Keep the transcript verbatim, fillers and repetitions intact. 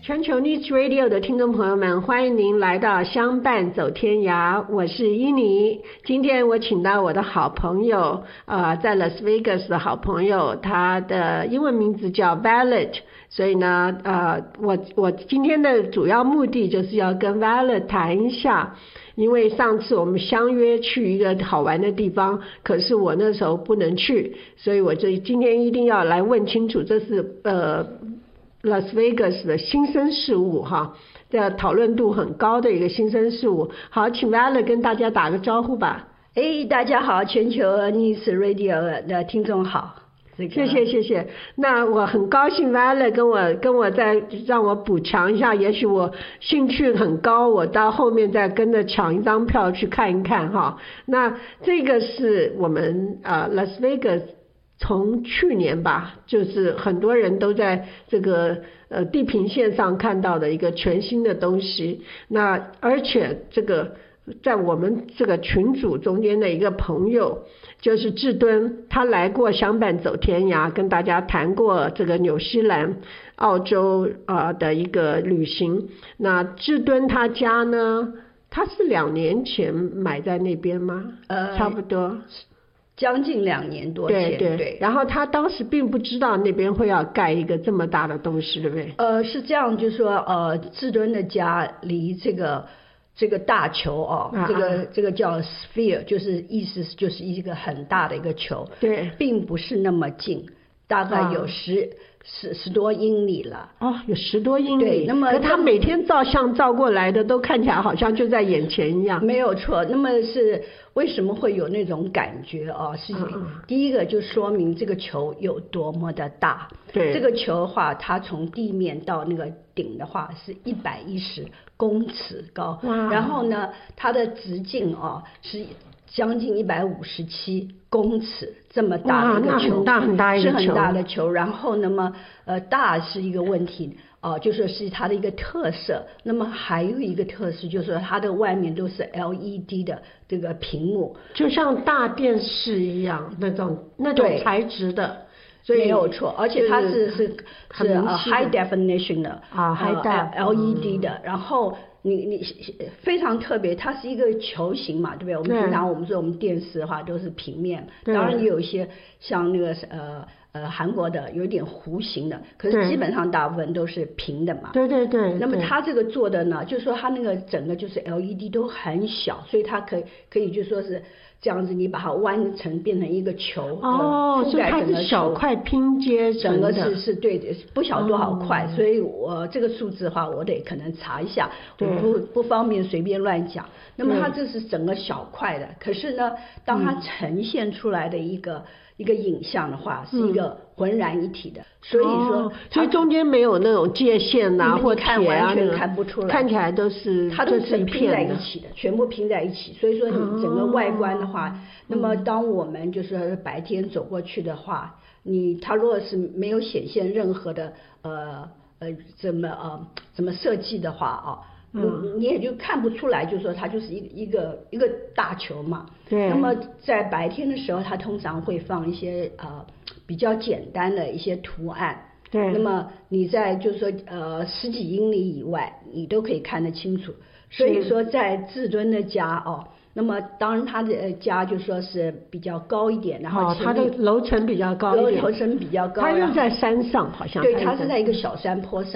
全球 News Radio 的听众朋友们，欢迎您来到相伴走天涯，我是伊妮。今天我请到我的好朋友，呃，在 Las Vegas 的好朋友，他的英文名字叫 Violet， 所以呢，呃，我我今天的主要目的就是要跟 Violet 谈一下。因为上次我们相约去一个好玩的地方，可是我那时候不能去，所以我这今天一定要来问清楚，这是呃 Las Vegas 的新生事物哈，这讨论度很高的一个新生事物。好，请 Violet 跟大家打个招呼吧。 哎，大家好，全球 News Radio 的听众好。这个、 谢谢谢谢，那我很高兴 Violet 跟我跟我再让我补强一下，也许我兴趣很高，我到后面再跟着抢一张票去看一看哈。那这个是我们呃 Las Vegas 从去年吧，就是很多人都在这个呃地平线上看到的一个全新的东西。那而且这个在我们这个群组中间的一个朋友就是志敦，他来过相伴走天涯，跟大家谈过这个纽西兰澳洲呃的一个旅行。那志敦他家呢，他是两年前买在那边吗？呃，差不多将近两年多前。 对 对, 对，然后他当时并不知道那边会要盖一个这么大的东西，对不对？ 呃，是这样，就是说呃志敦的家离这个这个大球哦，啊、这个这个叫 sphere， 就是意思就是一个很大的一个球， 对， 并不是那么近，大概有十、啊、十十多英里了。 哦，有十多英里。 对，那么可他每天照相照过来的都看起来好像就在眼前一样。 没有错。那么是为什么会有那种感觉哦？是、嗯、第一个就说明这个球有多么的大。 对， 这个球的话，它从地面到那个顶的话是一百一十公尺高，然后呢，它的直径哦是将近一百五十七公尺，这么大的一个球， 很大很大一个球， 是很大的球。然后那么呃大是一个问题哦、呃，就说是它的一个特色。那么还有一个特色就是说它的外面都是 L E D 的这个屏幕， 就像大电视一样那种那种材质的。 所以没有错，而且它是是是呃 high definition 的啊 high def L E D 的，然后你你非常特别，它是一个球形嘛，对不对？我们平常我们说我们电视的话都是平面，当然也有一些像那个呃呃韩国的有点弧形的，可是基本上大部分都是平的嘛。 对对对。 那么它这个做的呢，就是说它那个整个就是 L E D 都很小，所以它可以可以就说是这样子，你把它弯成变成一个球， 哦， 覆盖整个球， 所以它是小块拼接整个是是对的，不晓得多少块，哦、所以我这个数字的话，我得可能查一下，我不不方便随便乱讲。那么它这是整个小块的，可是呢，当它呈现出来的一个、嗯、一个影像的话，是一个浑然一体的，嗯、所以说、哦， 所以中间没有那种界限呐、啊，或看完全看不出来， 看起来都是它都是拼在一起的，全部拼在一起。所以说你整个外观的话，哦、那么当我们就是白天走过去的话，你它如果是没有显现任何的呃呃怎么呃怎么设计的话啊。嗯，你也就看不出来，就是说它就是一个一个一个大球嘛。 对。 那么在白天的时候，它通常会放一些呃比较简单的一些图案。 对。 那么你在就是说呃十几英里以外，你都可以看得清楚。所以说在志敦的家哦，那么当然他的家就说是比较高一点，然后哦，他的楼层比较高一点， 楼层比较高， 他又在山上，好像。 对，他是在一个小山坡上。